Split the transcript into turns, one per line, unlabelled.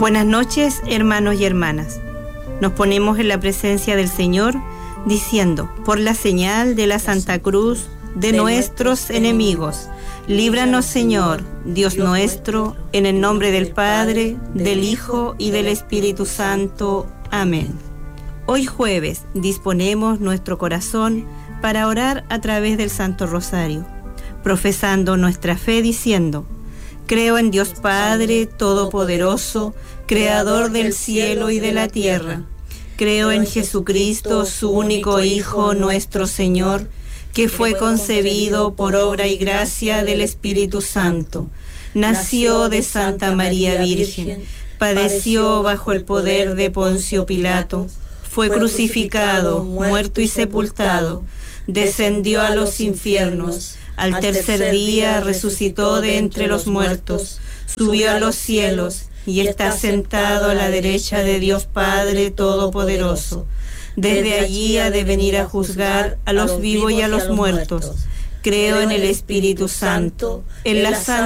Buenas noches, hermanos y hermanas. Nos ponemos en la presencia del Señor diciendo: por la señal de la Santa Cruz de nuestros enemigos, líbranos, Señor, Dios nuestro, en el nombre del Padre, del Hijo y del Espíritu Santo. Amén. Hoy jueves disponemos nuestro corazón para orar a través del Santo Rosario, profesando nuestra fe diciendo: creo en Dios Padre Todopoderoso, Creador del cielo y de la tierra. Creo en Jesucristo, su único Hijo, nuestro Señor, que fue concebido por obra y gracia del Espíritu Santo. Nació de Santa María Virgen, padeció bajo el poder de Poncio Pilato, fue crucificado, muerto y sepultado, descendió a los infiernos, al tercer día resucitó de entre los muertos, subió a los cielos y está sentado a la derecha de Dios Padre Todopoderoso. Desde allí ha de venir a juzgar a los vivos y a los muertos. Creo en el Espíritu Santo, en la Santa